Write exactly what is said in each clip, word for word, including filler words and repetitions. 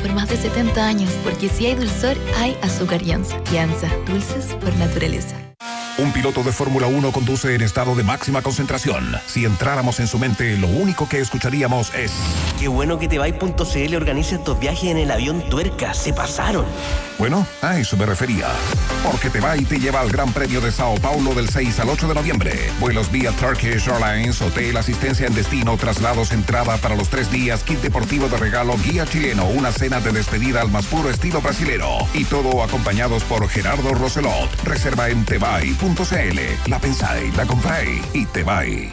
por más de setenta años, porque si hay dulzor, hay azúcar Yanza. Yanza, dulces por naturaleza. Un piloto de Fórmula uno conduce en estado de máxima concentración. Si entráramos en su mente, lo único que escucharíamos es... Qué bueno que Tebay.cl organiza estos viajes en el avión Tuerca. Se pasaron. Bueno, a eso me refería. Porque Tebay te lleva al Gran Premio de Sao Paulo del seis al ocho de noviembre. Vuelos vía Turkish Airlines, hotel, asistencia en destino, traslados, entrada para los tres días, kit deportivo de regalo, guía chileno, una cena de despedida al más puro estilo brasilero. Y todo acompañados por Gerardo Roselot. Reserva en Tebay punto c l. La pensáis, la compráis y Tebay.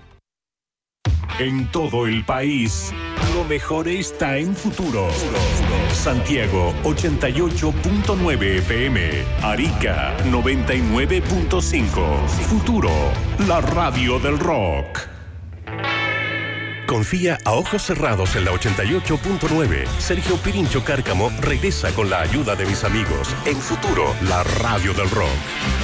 En todo el país, lo mejor está en Futuro. Santiago ochenta y ocho punto nueve F M, Arica noventa y nueve punto cinco. Futuro, la radio del rock. Confía a ojos cerrados en la ochenta y ocho punto nueve. Sergio Pirincho Cárcamo regresa con la ayuda de mis amigos en Futuro, la radio del rock.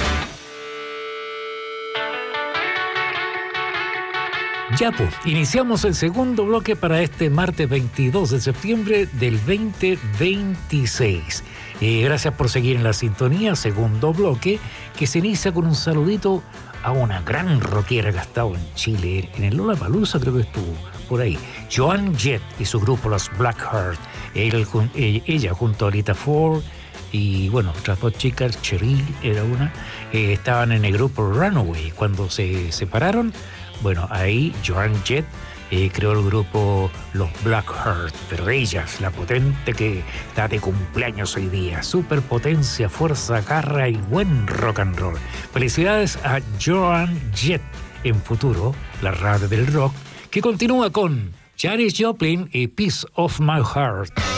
Ya pues, iniciamos el segundo bloque para este martes veintidós de septiembre del veinte veintiséis. Eh, gracias por seguir en la sintonía, segundo bloque, que se inicia con un saludito a una gran rockera que ha estado en Chile, en el Lollapalooza creo que estuvo, por ahí. Joan Jett y su grupo, los Blackheart. Él, ella junto a Lita Ford y, bueno, otras dos chicas, Cheryl era una, eh, estaban en el grupo Runaway. Cuando se separaron, bueno, ahí Joan Jett eh, creó el grupo Los Blackheart, pero ellas, la potente que está de cumpleaños hoy día, superpotencia, fuerza, garra y buen rock and roll. Felicidades a Joan Jett en Futuro, la radio del rock, que continúa con Janis Joplin y Piece of My Heart.